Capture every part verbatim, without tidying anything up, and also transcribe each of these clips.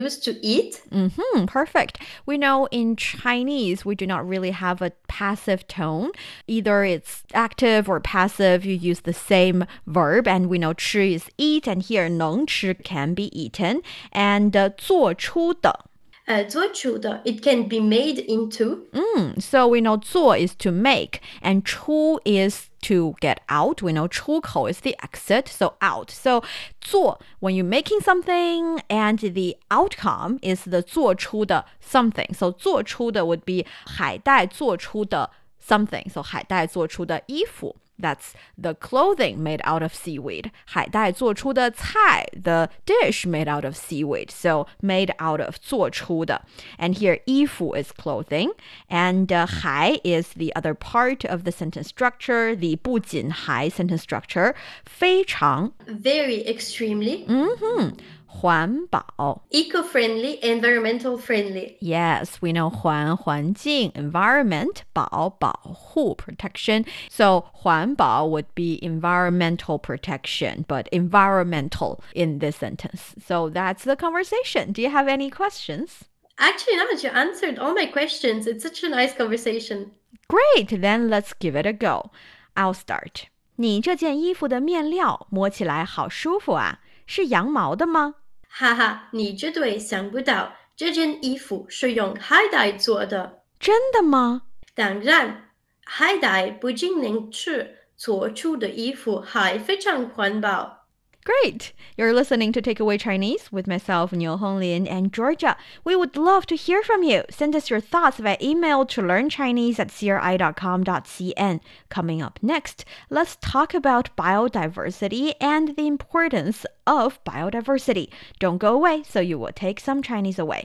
used to eat? Mm-hmm, perfect. We know in Chinese, we do not really have a passive tone. Either it's active or passive, you use the same verb. And we know 吃 is eat, and here 能吃 can be eaten. And uh, 做出的 Uh, 做出的, it can be made into. Mm, so we know 做 is to make, and 出 is to get out. We know 出口 is the exit, so out. So 做, when you're making something and the outcome is the 做出的 something. So 做出的 would be 海带做出的 something. So 海带做出的衣服. That's the clothing made out of seaweed. 海带做出的菜, the dish made out of seaweed. So made out of 做出的. And here 衣服 is clothing. And uh, 海 is the other part of the sentence structure, the 不仅海 sentence structure. 非常 Very extremely. Mm-hmm. 环保 Eco-friendly, environmental friendly. Yes, we know 环环境 environment 保保护 protection. So 环保 would be environmental protection, but environmental in this sentence. So that's the conversation. Do you have any questions? Actually, not. You answered all my questions. It's such a nice conversation. Great, then let's give it a go. I'll start. 你这件衣服的面料摸起来好舒服啊，是羊毛的吗？ 哈哈，你绝对想不到，这件衣服是用海带做的。 真的吗？ 当然，海带不仅能吃，做出的衣服还非常环保。 Great! You're listening to Takeaway Chinese with myself, Niu Honglin, and Georgia. We would love to hear from you. Send us your thoughts via email to learnchinese at c r i dot com dot c n. Coming up next, let's talk about biodiversity and the importance of biodiversity. Don't go away, so you will take some Chinese away.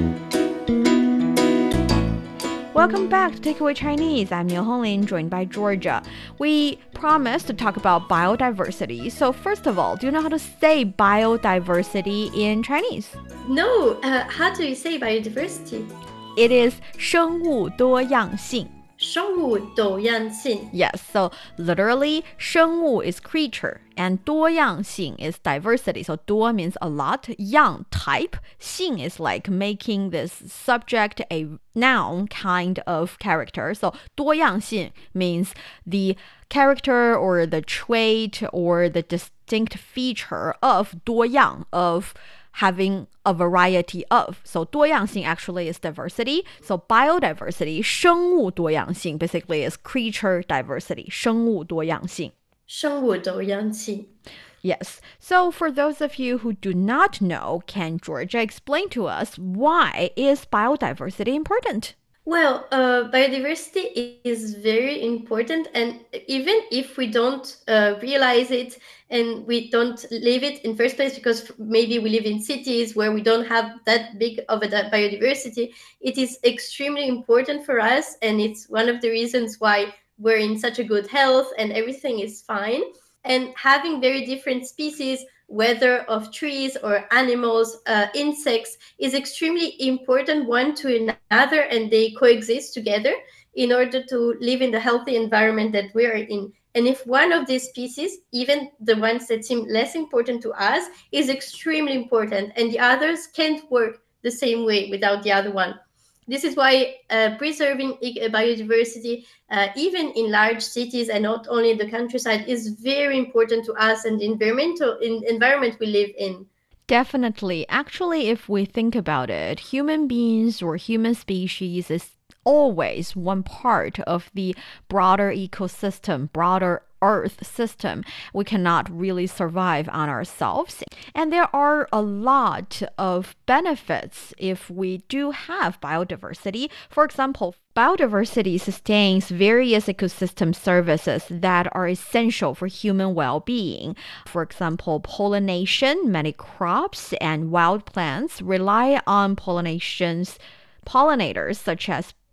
Welcome back to Takeaway Chinese. I'm Niu Honglin, joined by Georgia. We promised to talk about biodiversity. So first of all, do you know how to say biodiversity in Chinese? No, uh, how do you say biodiversity? It is 生物多样性。 生物多样性. Yes, so literally, 生物 is creature, and 多样性 is diversity. So 多 means a lot, 样 type, 性 is like making this subject a noun kind of character. So 多样性 means the character or the trait or the distinct feature of 多样, of having a variety of. So 多样性 actually is diversity. So biodiversity, 生物多样性 basically is creature diversity. 生物多样性。 生物多样性. Yes. So for those of you who do not know, can Georgia explain to us why is biodiversity important? Well, uh, biodiversity is very important, and even if we don't uh, realize it and we don't live it in first place, because maybe we live in cities where we don't have that big of a biodiversity, it is extremely important for us, and it's one of the reasons why we're in such a good health and everything is fine. And having very different species, whether of trees or animals, uh, insects, is extremely important one to another, and they coexist together in order to live in the healthy environment that we are in. And if one of these species, even the ones that seem less important to us, is extremely important, and the others can't work the same way without the other one. This is why uh, preserving biodiversity, uh, even in large cities and not only in the countryside, is very important to us and the environmental in, environment we live in. Definitely. Actually, if we think about it, human beings or human species is always one part of the broader ecosystem, broader Earth system. We cannot really survive on ourselves. And there are a lot of benefits if we do have biodiversity. For example, biodiversity sustains various ecosystem services that are essential for human well-being. For example, pollination. Many crops and wild plants rely on pollinations, pollinators such as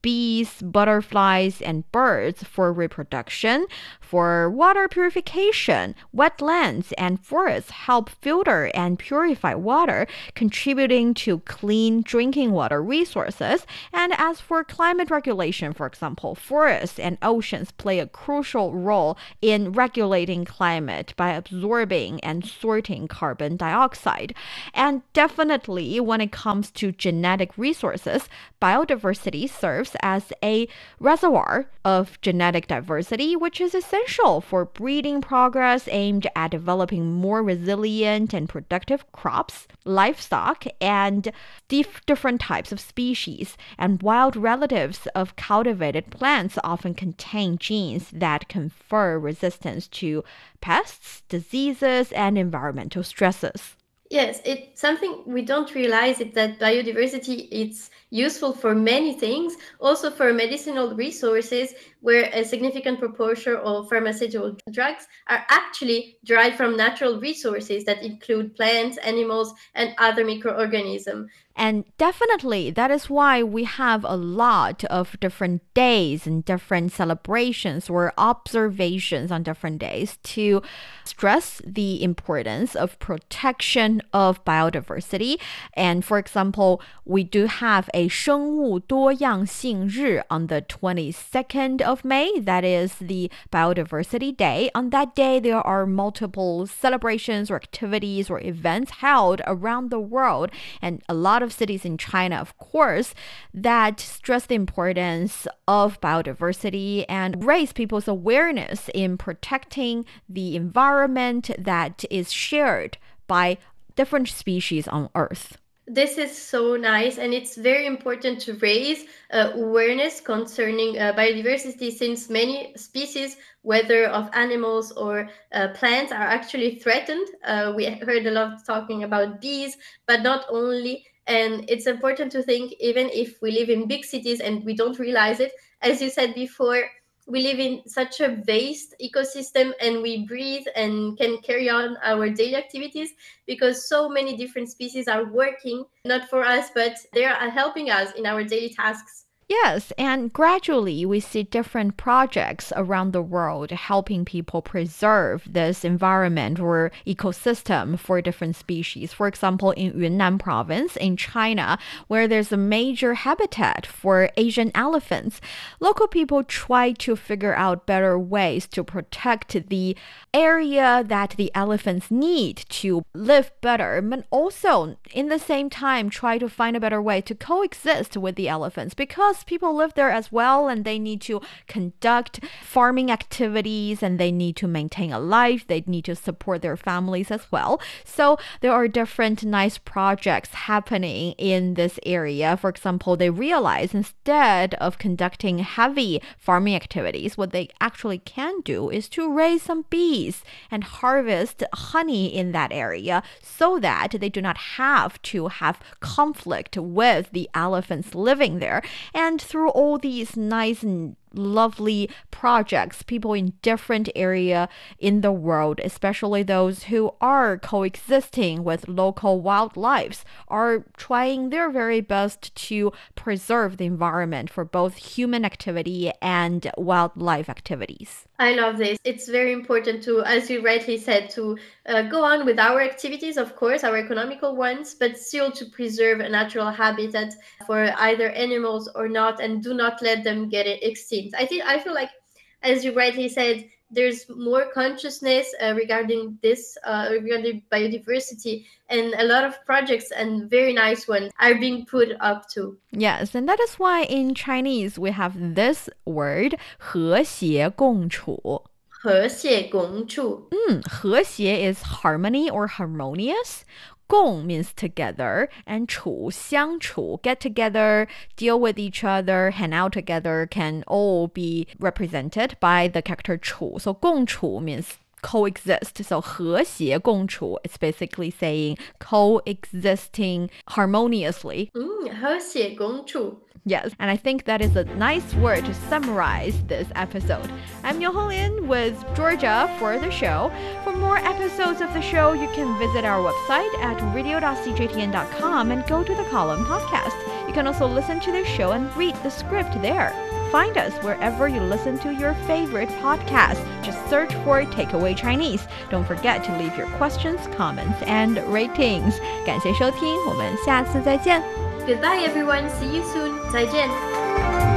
bees, butterflies, and birds for reproduction, for water purification. Wetlands and forests help filter and purify water, contributing to clean drinking water resources. And as for climate regulation, for example, forests and oceans play a crucial role in regulating climate by absorbing and sorting carbon dioxide. And definitely, when it comes to genetic resources, biodiversity serves as a reservoir of genetic diversity, which is essential for breeding progress aimed at developing more resilient and productive crops, livestock, and dif- different types of species. And wild relatives of cultivated plants often contain genes that confer resistance to pests, diseases, and environmental stresses. Yes, it's something we don't realize it that biodiversity it's useful for many things, also for medicinal resources, where a significant proportion of pharmaceutical drugs are actually derived from natural resources that include plants, animals, and other microorganisms. And definitely, that is why we have a lot of different days and different celebrations or observations on different days to stress the importance of protection of biodiversity. And for example, we do have a 生物多样性日 on the twenty-second of May. That is the Biodiversity Day. On that day, there are multiple celebrations or activities or events held around the world, and a lot of cities in China, of course, that stress the importance of biodiversity and raise people's awareness in protecting the environment that is shared by different species on Earth. This is so nice, and it's very important to raise uh, awareness concerning uh, biodiversity, since many species, whether of animals or uh, plants, are actually threatened. Uh, we heard a lot talking about bees, but not only. And it's important to think, even if we live in big cities and we don't realize it, as you said before, we live in such a vast ecosystem, and we breathe and can carry on our daily activities because so many different species are working, not for us, but they are helping us in our daily tasks. Yes, and gradually we see different projects around the world helping people preserve this environment or ecosystem for different species. For example, in Yunnan province in China, where there's a major habitat for Asian elephants, local people try to figure out better ways to protect the area that the elephants need to live better, but also in the same time try to find a better way to coexist with the elephants, because people live there as well, and they need to conduct farming activities, and they need to maintain a life, they need to support their families as well. So there are different nice projects happening in this area. For example, they realize instead of conducting heavy farming activities, what they actually can do is to raise some bees and harvest honey in that area, so that they do not have to have conflict with the elephants living there. And through all these nice and lovely projects, people in different area in the world, especially those who are coexisting with local wildlife, are trying their very best to preserve the environment for both human activity and wildlife activities. I love this. It's very important to, as you rightly said, to uh, go on with our activities, of course, our economical ones, but still to preserve a natural habitat for either animals or not, and do not let them get extinct. I think I feel like, as you rightly said, there's more consciousness uh, regarding this, uh, regarding biodiversity, and a lot of projects and very nice ones are being put up too. Yes, and that is why in Chinese we have this word 和谐共处. 和谐共处. Mm, 和谐 is harmony or harmonious. 共 means together, and 处 相处, get together, deal with each other, hang out together, can all be represented by the character 处. So 共处 means coexist. So 和谐共处, it's basically saying coexisting harmoniously. Mm, 和谐共处. Yes, and I think that is a nice word to summarize this episode. I'm Yo Lin with Georgia for the show. For more episodes of the show, you can visit our website at radio dot c j t n dot com and go to the column podcast. You You can also listen to the show and read the script there. Find us wherever you listen to your favorite podcast. Just search for Takeaway Chinese. Don't forget to leave your questions, comments, and ratings. 感谢收听，我们下次再见。 Goodbye everyone. See you soon. 再见。